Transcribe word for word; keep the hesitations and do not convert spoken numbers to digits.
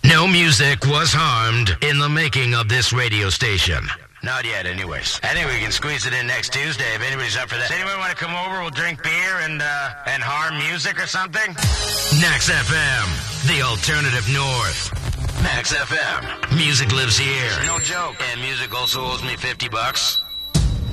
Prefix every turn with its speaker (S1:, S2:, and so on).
S1: No music was harmed in the making of this radio station. Not yet, anyways. Anyway, we can squeeze it in next Tuesday if anybody's up for that. Does anyone want to come over? We'll drink beer and, uh, and harm music or something? Max F M, the alternative north. Max F M. Music lives here. No joke. And music also owes me fifty bucks.